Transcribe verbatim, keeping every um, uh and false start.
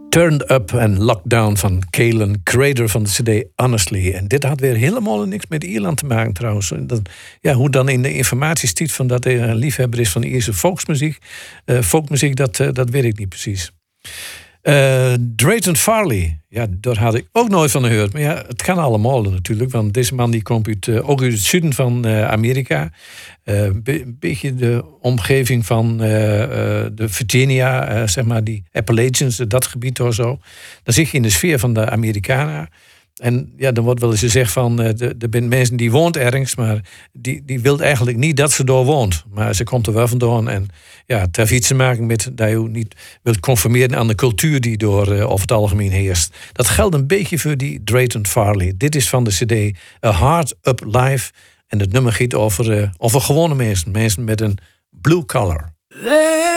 Turned Up en Lockdown van Kalen Crader van de cd Honestly. En dit had weer helemaal niks met Ierland te maken trouwens. Dat, ja, hoe dan in de informatie stiet van dat hij een liefhebber is van Ierse volksmuziek. Uh, folkmuziek, dat, uh, dat weet ik niet precies. Uh, Drayton Farley, ja, daar had ik ook nooit van gehoord. Maar ja, het kan allemaal natuurlijk. Want deze man die komt uit, uh, ook uit het zuiden van uh, Amerika. Uh, een be- beetje de omgeving van uh, uh, de Virginia, uh, zeg maar die Appalachians, dat gebied of zo. Dan zit je in de sfeer van de Amerikanen. En ja, dan wordt wel eens gezegd van, uh, er zijn mensen die woont ergens, maar die, die wil eigenlijk niet dat ze daar woont. Maar ze komt er wel vandaan. En ja, het heeft iets te maken met dat je niet wilt conformeren aan de cultuur die door uh, over het algemeen heerst. Dat geldt een beetje voor die Drayton Farley. Dit is van de cd A Heart Up Live. En het nummer gaat over, uh, over gewone mensen. Mensen met een blue collar.